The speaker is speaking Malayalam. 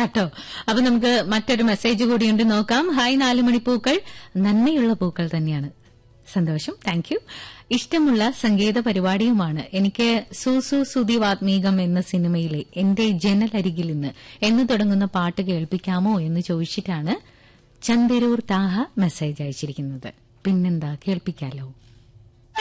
കേട്ടോ. അപ്പൊ നമുക്ക് മറ്റൊരു മെസ്സേജ് കൂടിയുണ്ട്, നോക്കാം. ഹായ് 4 മണിപ്പൂക്കൾ, നന്മയുള്ള പൂക്കൾ തന്നെയാണ്. സന്തോഷം, താങ്ക് യു. ഇഷ്ടമുള്ള സംഗീത പരിപാടിയുമാണ്. എനിക്ക് സൂസു സുതിവാത്മീകം എന്ന സിനിമയിലെ എന്റെ ജനലരികിൽ നിന്ന് എന്ന് തുടങ്ങുന്ന പാട്ട് കേൾപ്പിക്കാമോ എന്ന് ചോദിച്ചിട്ടാണ് ചന്ദരൂർ താഹ മെസ്സേജ് അയച്ചിരിക്കുന്നത്. പിന്നെന്താ, കേൾപ്പിക്കാലോ.